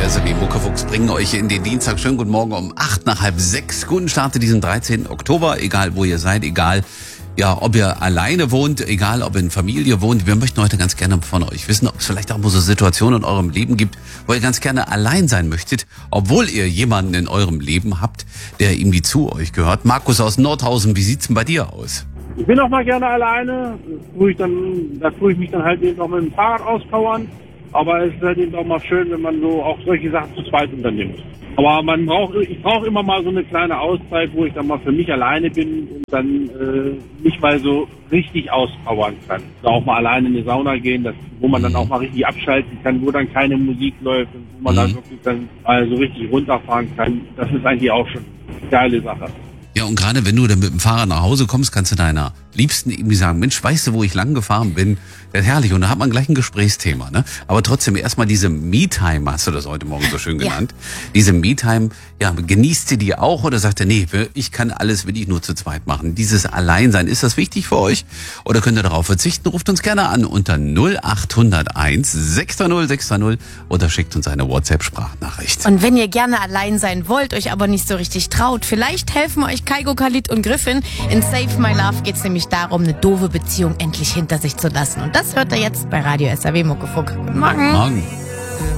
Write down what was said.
SAW Muckefuchs bringen euch in den Dienstag. Schönen guten Morgen um 8 nach halb 6. Guten Start diesen 13. Oktober. Egal wo ihr seid, egal ja, ob ihr alleine wohnt, egal ob ihr in Familie wohnt. Wir möchten heute ganz gerne von euch wissen, ob es vielleicht auch mal so Situationen in eurem Leben gibt, wo ihr ganz gerne allein sein möchtet, obwohl ihr jemanden in eurem Leben habt, der irgendwie zu euch gehört. Markus aus Nordhausen, wie sieht's denn bei dir aus? Ich bin auch mal gerne alleine. Da tue ich mich dann halt eben auch mit dem Fahrrad auspowern. Aber es ist halt eben auch mal schön, wenn man so auch solche Sachen zu zweit unternimmt. Aber ich brauche immer mal so eine kleine Auszeit, wo ich dann mal für mich alleine bin und dann mich mal so richtig auspowern kann. Da auch mal alleine in die Sauna gehen, wo man dann auch mal richtig abschalten kann, wo dann keine Musik läuft und wo man dann wirklich dann mal so richtig runterfahren kann. Das ist eigentlich auch schon eine geile Sache. Ja, und gerade wenn du dann mit dem Fahrrad nach Hause kommst, kannst du deiner Liebsten irgendwie sagen, Mensch, weißt du, wo ich lang gefahren bin? Das ist herrlich. Und da hat man gleich ein Gesprächsthema, ne? Aber trotzdem erstmal diese Me-Time, hast du das heute Morgen so schön genannt. Ja. Diese Me-Time, ja, genießt sie die auch oder sagt ihr, nee, ich kann alles, will ich nur zu zweit machen. Dieses Alleinsein, ist das wichtig für euch? Oder könnt ihr darauf verzichten? Ruft uns gerne an unter 0801 630 630 oder schickt uns eine WhatsApp-Sprachnachricht. Und wenn ihr gerne allein sein wollt, euch aber nicht so richtig traut, vielleicht helfen euch Kaigo, Khalid und Griffin. In Save My Love geht es nämlich darum, eine doofe Beziehung endlich hinter sich zu lassen. Und das hört ihr jetzt bei Radio SAW Muckefuck. Guten Morgen. Morgen.